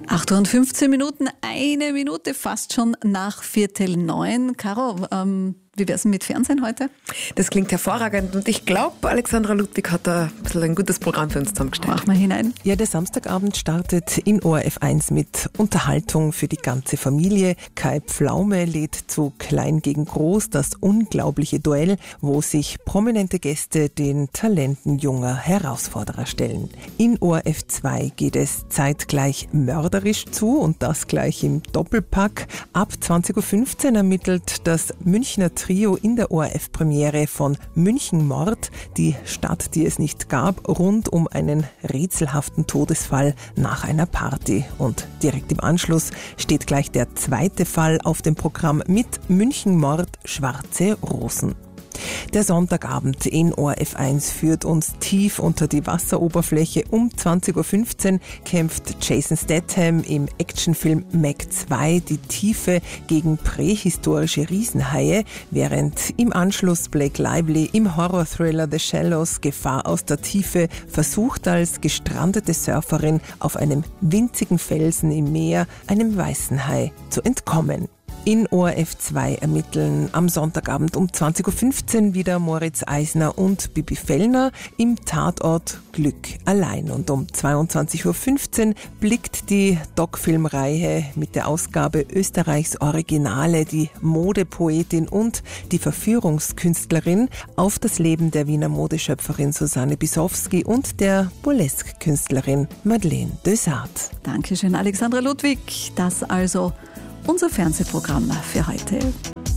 8:15, eine Minute fast schon nach 8:45. Caro, wie wär's denn mit Fernsehen heute? Das klingt hervorragend und ich glaube, Alexandra Ludwig hat da ein bisschen ein gutes Programm für uns zusammengestellt. Mach mal hinein. Ja, der Samstagabend startet in ORF 1 mit Unterhaltung für die ganze Familie. Kai Pflaume lädt zu Klein gegen Groß, das unglaubliche Duell, wo sich prominente Gäste den Talenten junger Herausforderer stellen. In ORF 2 geht es zeitgleich mörderisch zu und das gleich im Doppelpack. Ab 20:15 Uhr ermittelt das Münchner Trio in der ORF-Premiere von München-Mord, die Stadt, die es nicht gab, rund um einen rätselhaften Todesfall nach einer Party. Und direkt im Anschluss steht gleich der zweite Fall auf dem Programm mit München-Mord, Schwarze Rosen. Der Sonntagabend in ORF 1 führt uns tief unter die Wasseroberfläche. Um 20:15 Uhr kämpft Jason Statham im Actionfilm Mac 2 die Tiefe gegen prähistorische Riesenhaie, während im Anschluss Blake Lively im Horror-Thriller The Shallows Gefahr aus der Tiefe versucht, als gestrandete Surferin auf einem winzigen Felsen im Meer einem weißen Hai zu entkommen. In ORF 2 ermitteln am Sonntagabend um 20:15 Uhr wieder Moritz Eisner und Bibi Fellner im Tatort Glück allein. Und um 22:15 Uhr blickt die Doc-Filmreihe mit der Ausgabe Österreichs Originale, die Modepoetin und die Verführungskünstlerin, auf das Leben der Wiener Modeschöpferin Susanne Bisowski und der Burlesque-Künstlerin Madeleine Dösart. Dankeschön, Alexandra Ludwig. Das also unser Fernsehprogramm für heute.